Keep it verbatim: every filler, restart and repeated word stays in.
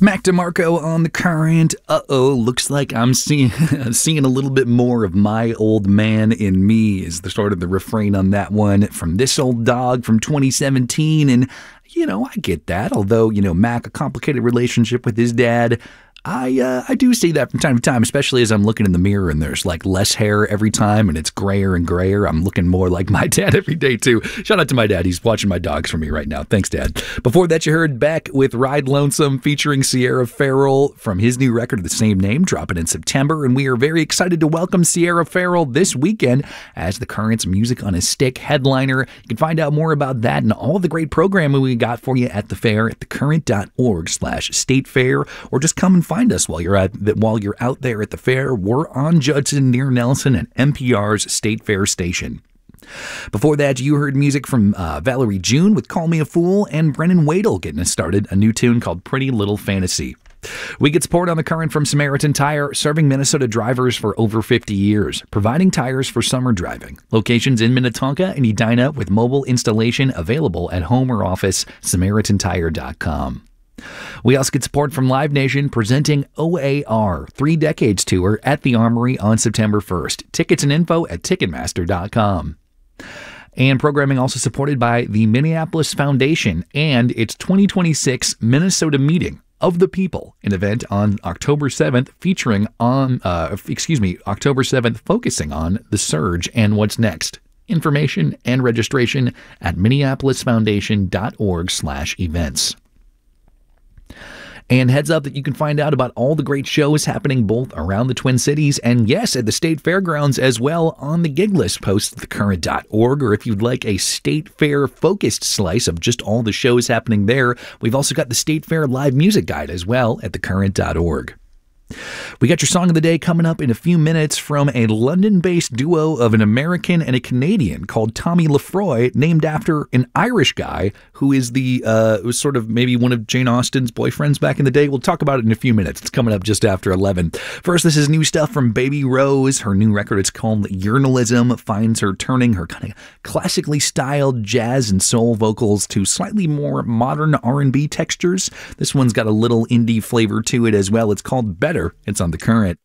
Mac DeMarco on The Current. Uh-oh, looks like I'm seeing seeing a little bit more of my old man in me is the sort of the refrain on that one from This Old Dog from twenty seventeen. And, you know, I get that. Although, you know, Mac, a complicated relationship with his dad, I uh, I do see that from time to time, especially as I'm looking in the mirror and there's like less hair every time and it's grayer and grayer. I'm looking more like my dad every day too. Shout out to my dad. He's watching my dogs for me right now. Thanks, Dad. Before that, you heard Beck with Ride Lonesome featuring Sierra Farrell from his new record of the same name, dropping in September. And we are very excited to welcome Sierra Farrell this weekend as The Current's Music on a Stick headliner. You can find out more about that and all the great programming we got for you at the fair at thecurrent.org slash state fair, or just come and find us while you're at while you're out there at the fair. We're on Judson near Nelson at N P R's State Fair station. Before that, you heard music from uh, Valerie June with Call Me a Fool and Brennan Wadle getting us started, a new tune called Pretty Little Fantasy. We get support on The Current from Samaritan Tire, serving Minnesota drivers for over fifty years, providing tires for summer driving. Locations in Minnetonka and Edina with mobile installation available at home or office, samaritan tire dot com. We also get support from Live Nation presenting O A R, Three Decades Tour at the Armory on September first. Tickets and info at ticketmaster dot com. And programming also supported by the Minneapolis Foundation and its twenty twenty-six Minnesota Meeting of the People, an event on October seventh featuring on, uh, excuse me, October seventh focusing on the surge and what's next. Information and registration at minneapolis foundation dot org slash events. And heads up that you can find out about all the great shows happening both around the Twin Cities and, yes, at the State Fairgrounds as well on the gig list post at the current dot org. Or if you'd like a State Fair focused slice of just all the shows happening there, we've also got the State Fair live music guide as well at the current dot org. We got your song of the day coming up in a few minutes from a London-based duo of an American and a Canadian called Tommy Lefroy, named after an Irish guy who is the uh, was sort of maybe one of Jane Austen's boyfriends back in the day. We'll talk about it in a few minutes. It's coming up just after eleven. First, this is new stuff from Baby Rose. Her new record, it's called Journalism, finds her turning her kind of classically styled jazz and soul vocals to slightly more modern R and B textures. This one's got a little indie flavor to it as well. It's called Better. It's on The Current.